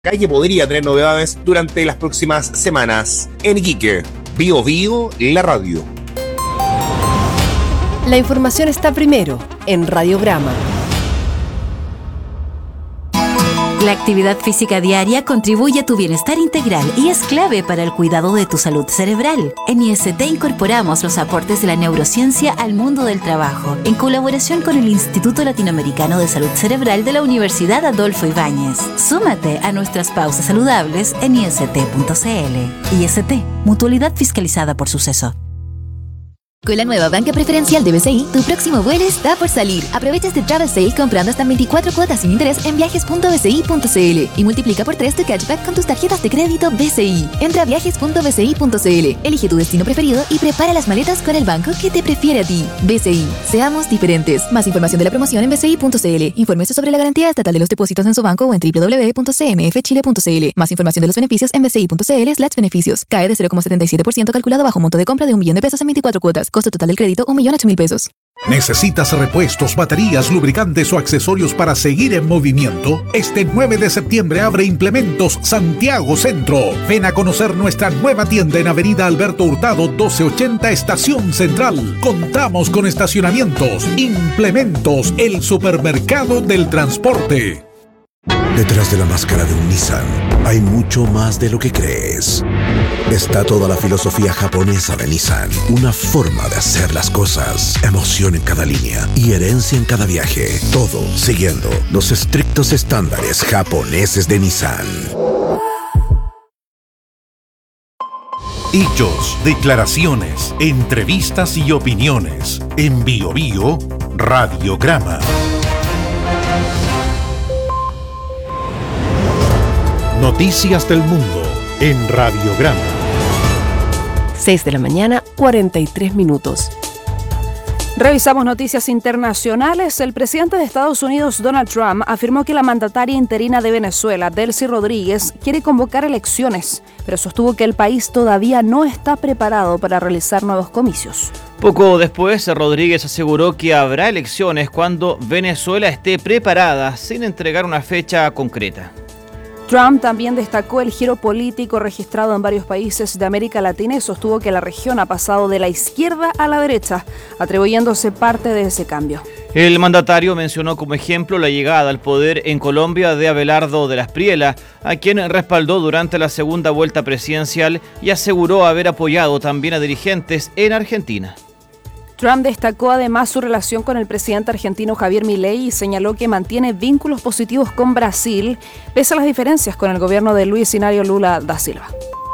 Calle podría tener novedades durante las próximas semanas. En Iquique, Bio Bio, la radio. La información está primero en Radiograma. La actividad física diaria contribuye a tu bienestar integral y es clave para el cuidado de tu salud cerebral. En IST incorporamos los aportes de la neurociencia al mundo del trabajo, en colaboración con el Instituto Latinoamericano de Salud Cerebral de la Universidad Adolfo Ibáñez. Súmate a nuestras pausas saludables en ist.cl. IST, mutualidad fiscalizada por Suceso. Con la nueva banca preferencial de BCI, tu próximo vuelo está por salir. Aprovecha este travel sale comprando hasta 24 cuotas sin interés en viajes.bci.cl y multiplica por 3 tu cashback con tus tarjetas de crédito BCI. Entra a viajes.bci.cl, elige tu destino preferido y prepara las maletas con el banco que te prefiere a ti. BCI, seamos diferentes. Más información de la promoción en bci.cl. Infórmese sobre la garantía estatal de los depósitos en su banco o en www.cmfchile.cl. Más información de los beneficios en bci.cl/beneficios. Cae de 0,77% calculado bajo monto de compra de $1.000.000 en 24 cuotas. Costo total del crédito, $1.008.000. ¿Necesitas repuestos, baterías, lubricantes o accesorios para seguir en movimiento? Este 9 de septiembre abre Implementos Santiago Centro. Ven a conocer nuestra nueva tienda en Avenida Alberto Hurtado 1280 Estación Central. Contamos con estacionamientos. Implementos, el supermercado del transporte. Detrás de la máscara de un Nissan hay mucho más de lo que crees. Está toda la filosofía japonesa de Nissan, una forma de hacer las cosas, emoción en cada línea y herencia en cada viaje, todo siguiendo los estrictos estándares japoneses de Nissan. Hechos, declaraciones, entrevistas y opiniones en Bio Bio Radiograma. Noticias del mundo en Radiograma. 6 de la mañana, 43 minutos. Revisamos noticias internacionales. El presidente de Estados Unidos, Donald Trump, afirmó que la mandataria interina de Venezuela, Delcy Rodríguez, quiere convocar elecciones, pero sostuvo que el país todavía no está preparado para realizar nuevos comicios. Poco después, Rodríguez aseguró que habrá elecciones cuando Venezuela esté preparada, sin entregar una fecha concreta. Trump también destacó el giro político registrado en varios países de América Latina y sostuvo que la región ha pasado de la izquierda a la derecha, atribuyéndose parte de ese cambio. El mandatario mencionó como ejemplo la llegada al poder en Colombia de Abelardo de la Espriella, a quien respaldó durante la segunda vuelta presidencial y aseguró haber apoyado también a dirigentes en Argentina. Trump destacó además su relación con el presidente argentino Javier Milei y señaló que mantiene vínculos positivos con Brasil, pese a las diferencias con el gobierno de Luis Inácio Lula da Silva.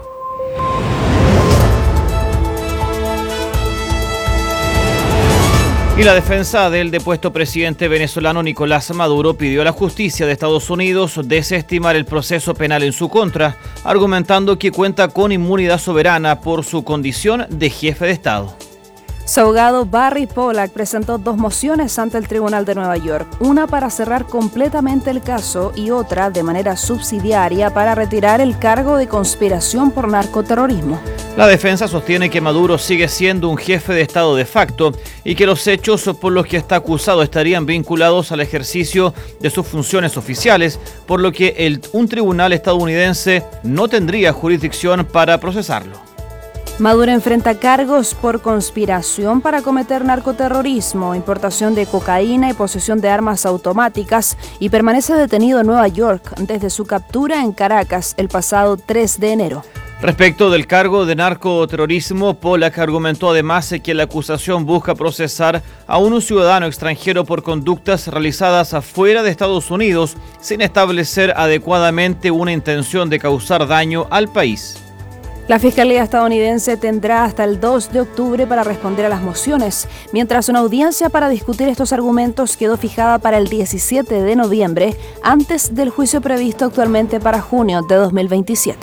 Y la defensa del depuesto presidente venezolano Nicolás Maduro pidió a la justicia de Estados Unidos desestimar el proceso penal en su contra, argumentando que cuenta con inmunidad soberana por su condición de jefe de Estado. Su abogado Barry Pollack presentó 2 mociones ante el Tribunal de Nueva York, una para cerrar completamente el caso y otra de manera subsidiaria para retirar el cargo de conspiración por narcoterrorismo. La defensa sostiene que Maduro sigue siendo un jefe de Estado de facto y que los hechos por los que está acusado estarían vinculados al ejercicio de sus funciones oficiales, por lo que un tribunal estadounidense no tendría jurisdicción para procesarlo. Maduro enfrenta cargos por conspiración para cometer narcoterrorismo, importación de cocaína y posesión de armas automáticas y permanece detenido en Nueva York desde su captura en Caracas el pasado 3 de enero. Respecto del cargo de narcoterrorismo, Pollack argumentó además que la acusación busca procesar a un ciudadano extranjero por conductas realizadas afuera de Estados Unidos sin establecer adecuadamente una intención de causar daño al país. La Fiscalía estadounidense tendrá hasta el 2 de octubre para responder a las mociones, mientras una audiencia para discutir estos argumentos quedó fijada para el 17 de noviembre, antes del juicio previsto actualmente para junio de 2027.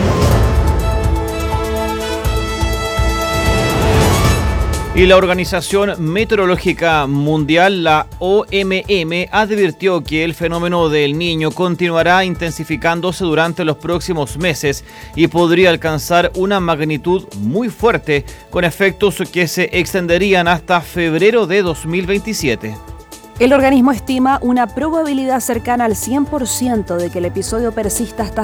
Y la Organización Meteorológica Mundial, la OMM, advirtió que el fenómeno del Niño continuará intensificándose durante los próximos meses y podría alcanzar una magnitud muy fuerte, con efectos que se extenderían hasta febrero de 2027. El organismo estima una probabilidad cercana al 100% de que el episodio persista hasta